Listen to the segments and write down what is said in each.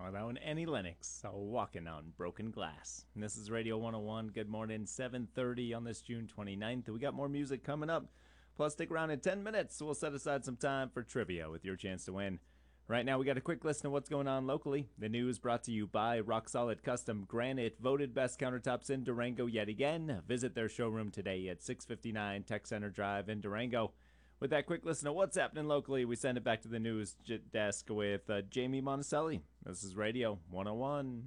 without Annie Lennox, Walking on Broken Glass. And this is Radio 101. Good morning, 7:30 on this June 29th. We got more music coming up. Plus, stick around in 10 minutes. We'll set aside some time for trivia with your chance to win. Right now, we got a quick list of what's going on locally. The news brought to you by Rock Solid Custom Granite, voted best countertops in Durango yet again. Visit their showroom today at 659 Tech Center Drive in Durango. With that quick listen of what's happening locally, we send it back to the news desk with Jamie Monticelli. This is Radio 101.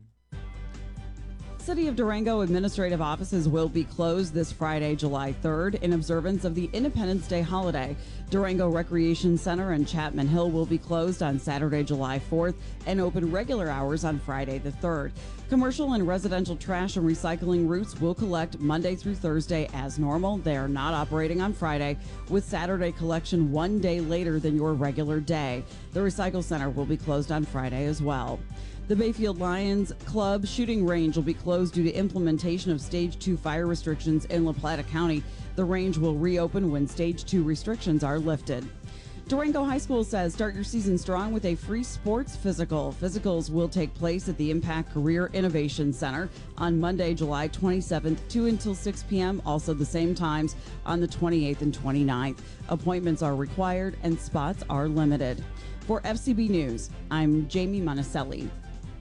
City of Durango administrative offices will be closed this Friday, July 3rd, in observance of the Independence Day holiday. Durango Recreation Center and Chapman Hill will be closed on Saturday, July 4th, and open regular hours on Friday the 3rd. Commercial and residential trash and recycling routes will collect Monday through Thursday as normal. They are not operating on Friday, with Saturday collection one day later than your regular day. The recycle center will be closed on Friday as well. The Bayfield Lions Club shooting range will be closed due to implementation of Stage 2 fire restrictions in La Plata County. The range will reopen when Stage 2 restrictions are lifted. Durango High School says start your season strong with a free sports physical. Physicals will take place at the Impact Career Innovation Center on Monday, July 27th, 2 until 6 p.m., also the same times on the 28th and 29th. Appointments are required and spots are limited. For FCB News, I'm Jamie Monticelli.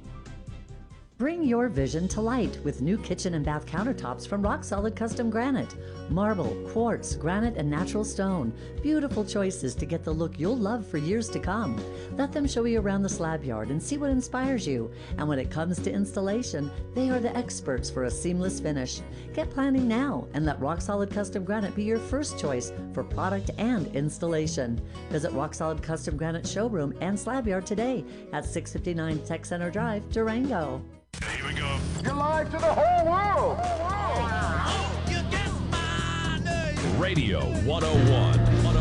Bring your vision to light with new kitchen and bath countertops from Rock Solid Custom Granite. Marble, quartz, granite, and natural stone. Beautiful choices to get the look you'll love for years to come. Let them show you around the slab yard and see what inspires you. And when it comes to installation, they are the experts for a seamless finish. Get planning now and let Rock Solid Custom Granite be your first choice for product and installation. Visit Rock Solid Custom Granite showroom and slab yard today at 659 Tech Center Drive, Durango. Here we go. You're live to the whole world. Radio 101.